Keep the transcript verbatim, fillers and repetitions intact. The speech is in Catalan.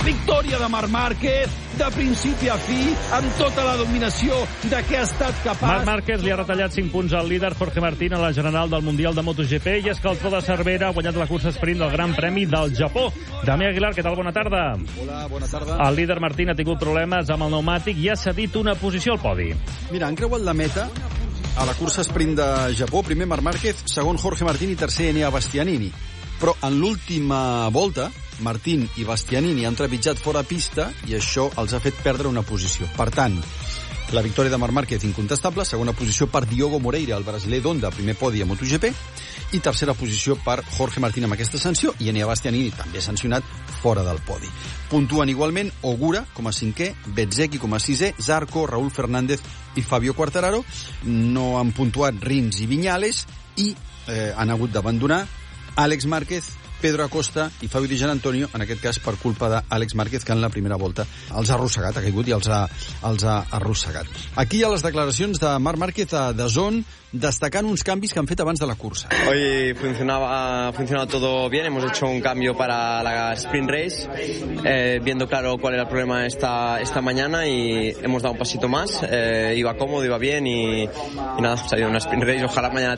victòria de Marc Márquez, de principi a fi, amb tota la dominació de què ha estat capaç. Marc Márquez li ha retallat cinc punts al líder Jorge Martín a la general del Mundial de MotoGP, i és que el Pol de Cervera ha guanyat la cursa sprint del Gran Premi del Japó. Damià Aguilar, què tal? Bona tarda. Hola, bona tarda. El líder Martín ha tingut problemes amb el pneumàtic i ha cedit una posició al podi. Mira, han creuat la meta a la cursa sprint de Japó. Primer Marc Márquez, segon Jorge Martín i tercer Enea Bastianini. Però en l'última volta, Martín i Bastianini han trepitjat fora pista i això els ha fet perdre una posició. Per tant, la victòria de Marc Márquez incontestable, segona posició per Diogo Moreira, el brasiler d'Honda, primer podi a MotoGP, i tercera posició per Jorge Martín amb aquesta sanció, i Enea Bastianini també sancionat fora del podi. Puntuen igualment Ogura com a cinquè, Bezzecchi com a sisè, Zarco, Raúl Fernández i Fabio Quartararo. No han puntuat Rins i Viñales i eh, han hagut d'abandonar Àlex Márquez, Pedro Acosta i Fabio Di Gianantonio, en aquest cas per culpa d'Àlex Márquez, que en la primera volta els ha arrossegat, ha caigut i els ha, els ha arrossegat. Aquí hi ha les declaracions de Marc Márquez a D A Z N, destacant uns canvis que han fet abans de la cursa. Hoy funcionaba, ha funcionado todo bien, hemos hecho un cambio para la sprint race, eh, viendo claro cuál era el problema esta, esta mañana, y hemos dado un pasito más, eh, iba cómodo, iba bien, y, y nada, ha salido una sprint race, ojalá mañana